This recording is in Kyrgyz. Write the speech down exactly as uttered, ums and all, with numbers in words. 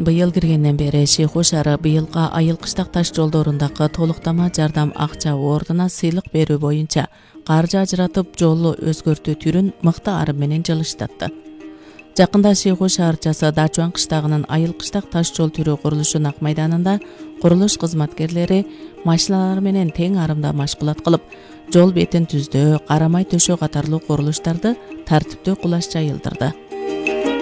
быйыл киргенден бери Шейху шаары быйылга Айыл кыштак таш жолдорундагы толуктама жардам акча ордуна сыйлык берүү боюнча каржы ажыратып жолу өзгөртүү түрүн мыкты ары менен жылыштатты. Жакында Шейху шаарчасы Дачуан кыштагынын Айыл кыштак таш жол түрү курулушу Ак майданында курулуш кызматкерлери машиналар менен тең арымда машгулат кылып, жол бетин түздөө, карамай төшөө катарлуу курулуштарды тартиптүү кулаш жайылдырды.